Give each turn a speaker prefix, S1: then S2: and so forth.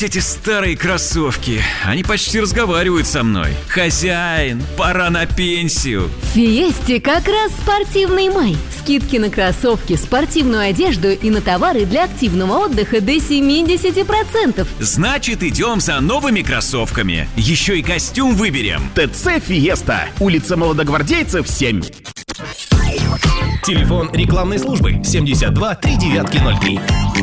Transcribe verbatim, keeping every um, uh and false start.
S1: Эти старые кроссовки, они почти разговаривают со мной. Хозяин, пора на пенсию.
S2: В Фиесте как раз спортивный май. Скидки на кроссовки, спортивную одежду и на товары для активного отдыха до семьдесят процентов.
S1: Значит, идем за новыми кроссовками. Еще и костюм выберем.
S3: ТЦ «Фиеста». Улица Молодогвардейцев, семь.
S4: Телефон рекламной службы семьдесят два три девятки ноль три.